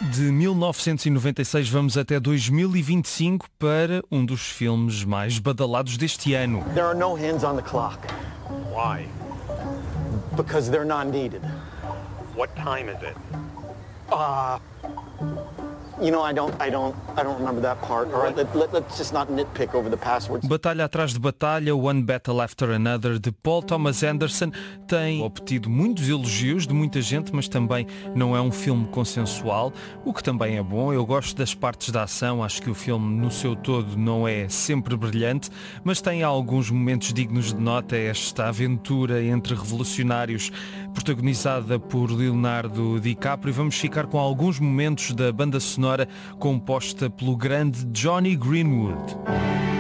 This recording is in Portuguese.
De 1996 vamos até 2025 para um dos filmes mais badalados deste ano. There are no hands on the clock. Why? Because they're not needed. What time is it? You know, I don't remember that part. All right, let's just not nitpick over the passwords. Batalha atrás de batalha, One Battle After Another, de Paul Thomas Anderson, tem obtido muitos elogios de muita gente, mas também não é um filme consensual, o que também é bom. Eu gosto das partes da ação, acho que o filme no seu todo não é sempre brilhante, mas tem alguns momentos dignos de nota. Esta aventura entre revolucionários, protagonizada por Leonardo DiCaprio. Vamos ficar com alguns momentos da banda sonora composta pelo grande Johnny Greenwood.